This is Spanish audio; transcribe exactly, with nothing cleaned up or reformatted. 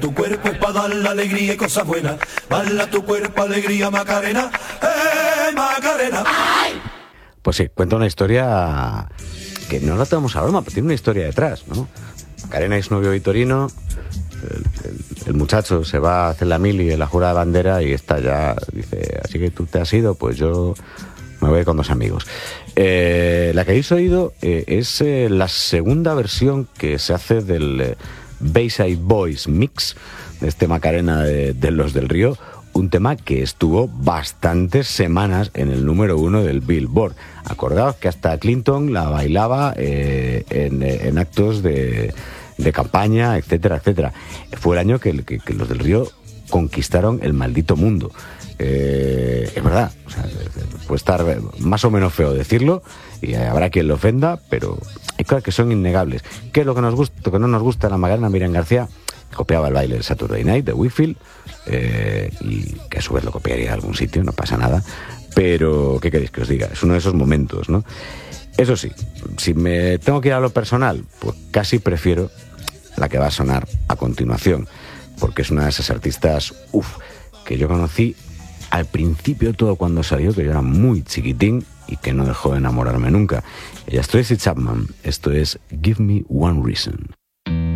Tu cuerpo es para dar la alegría y cosas buenas. Baila tu cuerpo, alegría, Macarena. ¡Eh, Macarena! ¡Ay! Pues sí, cuenta una historia que no la tomamos a broma, pero tiene una historia detrás, ¿no? Macarena es novio Vitorino, el, el, el muchacho se va a hacer la mili en la jura de bandera y está ya, dice, así que tú te has ido, pues yo me voy con dos amigos. Eh, la que habéis oído eh, es eh, la segunda versión que se hace del eh, Bayside Boys Mix, de este Macarena de, de Los del Río, un tema que estuvo bastantes semanas en el número uno del Billboard. Acordaos que hasta Clinton la bailaba eh, en, en actos de, de campaña, etcétera, etcétera. Fue el año que, que, que Los del Río conquistaron el maldito mundo. Eh, es verdad, o sea, puede estar más o menos feo decirlo y habrá quien lo ofenda, pero hay cosas que son innegables. ¿Qué es lo que nos gusta, lo que no nos gusta de la Macarena? Miriam García copiaba el baile del Saturday Night de Whitfield, eh, y que a su vez lo copiaría de algún sitio, no pasa nada, pero ¿qué queréis que os diga? Es uno de esos momentos, ¿no? Eso sí, si me tengo que ir a lo personal, pues casi prefiero la que va a sonar a continuación, porque es una de esas artistas, uff, que yo conocí al principio de todo cuando salió, que yo era muy chiquitín y que no dejó de enamorarme nunca. Ella es Tracy Chapman, esto es Give Me One Reason.